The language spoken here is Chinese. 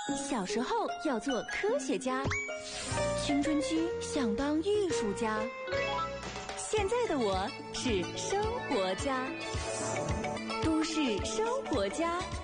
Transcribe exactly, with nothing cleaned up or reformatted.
小时候要做科学家，青春期想当艺术家，现在的我是生活家，都市生活家。